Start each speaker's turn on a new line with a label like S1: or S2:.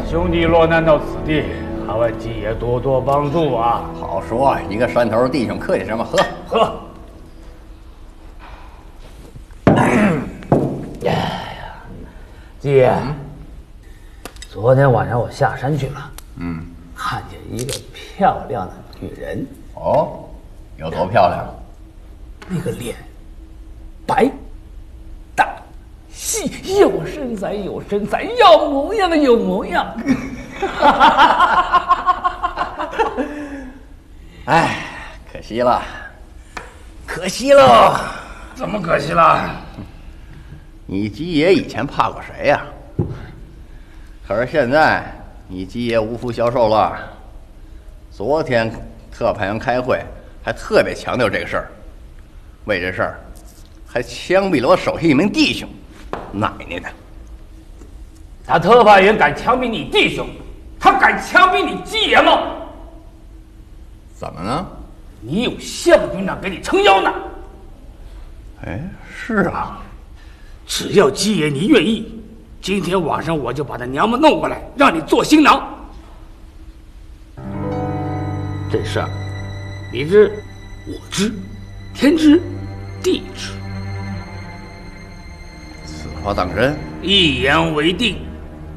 S1: 兄弟落难到此地，还望季爷多多帮助啊！
S2: 好说，一个山头弟兄，客气什么？喝。
S1: 季爷，昨天晚上我下山去了，看见一个漂亮的女人。
S2: 哦，有多漂亮？
S1: 那个脸白大细，有身材有身材，有模样的有模样。
S2: 哎，可惜了，可惜了。
S1: 怎么可惜了？
S2: 你鸡爷以前怕过谁呀？可是现在你鸡爷无福消受了。昨天特派员开会，还特别强调这个事儿，为这事儿还枪毙了我手下一名弟兄。奶奶的！
S1: 他特派员敢枪毙你弟兄，他敢枪毙你鸡爷吗？
S2: 怎么呢？
S1: 你有向军长给你撑腰呢。
S2: 哎，是啊。
S1: 只要鸡爷你愿意，今天晚上我就把他娘们弄过来，让你做新郎。这事儿，你知，我知，天知，地知。
S2: 此话当真？
S1: 一言为定。